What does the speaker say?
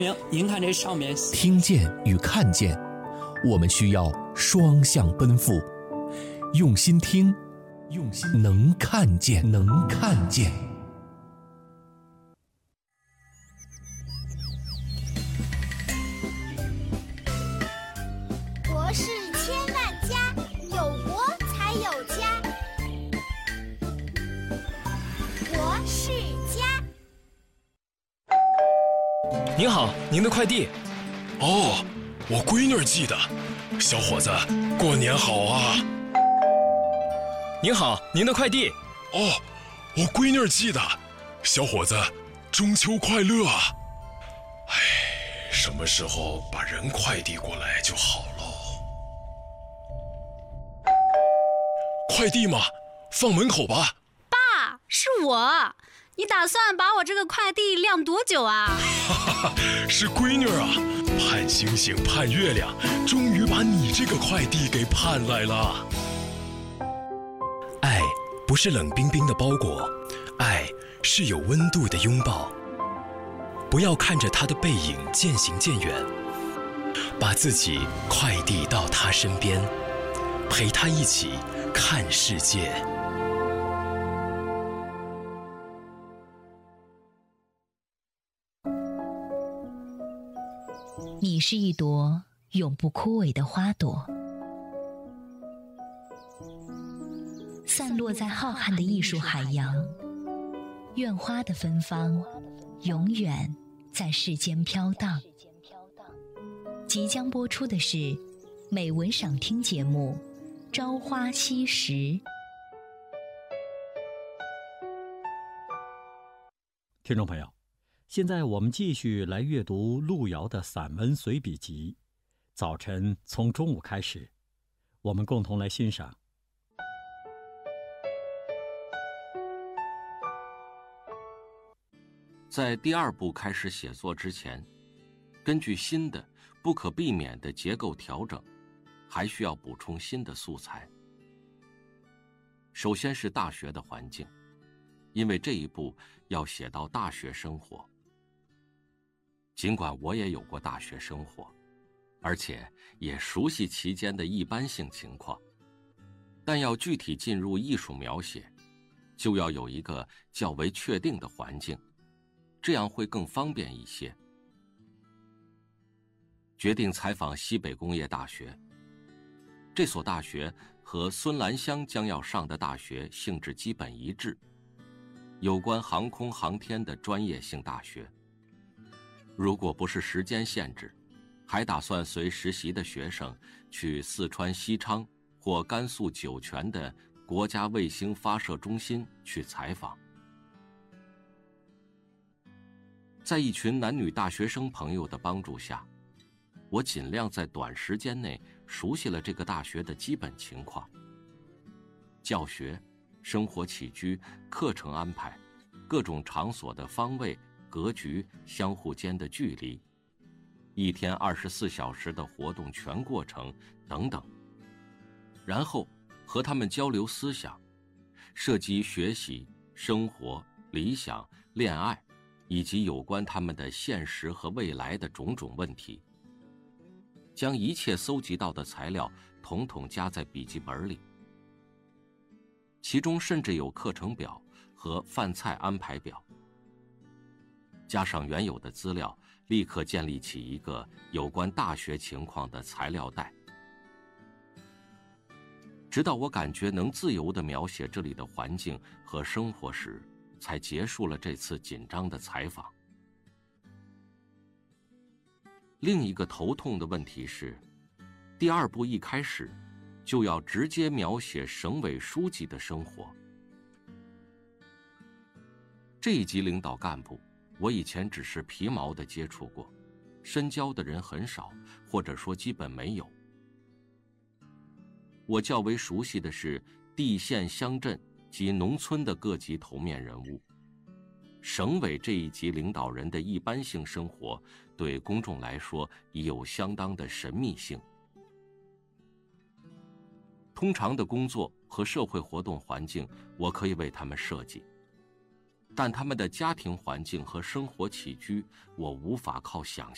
您看这上面， 听见与看见，我们需要双向奔赴。用心听，用心能看见，能看见。 国事千万家，有国才有家。国事家。 您好，您的快递。 哦，我闺女儿寄的。小伙子，过年好啊！ 您好，您的快递。 哦，我闺女儿寄的。小伙子，中秋快乐啊！哎，什么时候把人快递过来就好喽？快递嘛，放门口吧。 爸，是我。你打算把我这个快递晾多久啊？ 是闺女啊，盼星星盼月亮，终于把你这个快递给盼来了。 爱不是冷冰冰的包裹，爱是有温度的拥抱。不要看着他的背影渐行渐远，把自己快递到他身边，陪他一起看世界。 你是一朵永不枯萎的花朵，散落在浩瀚的艺术海洋。愿花的芬芳永远在世间飘荡。即将播出的是美文赏听节目《朝花夕拾》。 听众朋友，现在我们继续来阅读路遥的散文随笔集《早晨从中午开始》，我们共同来欣赏。 在第二部开始写作之前，根据新的不可避免的结构调整，还需要补充新的素材。首先是大学的环境，因为这一部要写到大学生活。尽管我也有过大学生活，而且也熟悉其间的一般性情况，但要具体进入艺术描写，就要有一个较为确定的环境，这样会更方便一些。决定采访西北工业大学。这所大学和孙兰香将要上的大学性质基本一致，有关航空航天的专业性大学。如果不是时间限制，还打算随实习的学生去四川西昌或甘肃酒泉的国家卫星发射中心去采访。在一群男女大学生朋友的帮助下，我尽量在短时间内熟悉了这个大学的基本情况。教学、生活起居、课程安排、各种场所的方位、格局、相互间的距离，一天24小时的活动全过程等等。然后和他们交流思想，涉及学习、生活、理想、恋爱，以及有关他们的现实和未来的种种问题。将一切搜集到的材料统统加在笔记本里，其中甚至有课程表和饭菜安排表。加上原有的资料，立刻建立起一个有关大学情况的材料袋。直到我感觉能自由地描写这里的环境和生活时，才结束了这次紧张的采访。另一个头痛的问题是，第二部一开始就要直接描写省委书记的生活。这一级领导干部，我以前只是皮毛地接触过，深交的人很少，或者说基本没有。我较为熟悉的是地县乡镇及农村的各级头面人物。省委这一级领导人的一般性生活，对公众来说已有相当的神秘性。通常的工作和社会活动环境，我可以为他们设计，但他们的家庭环境和生活起居，我无法靠想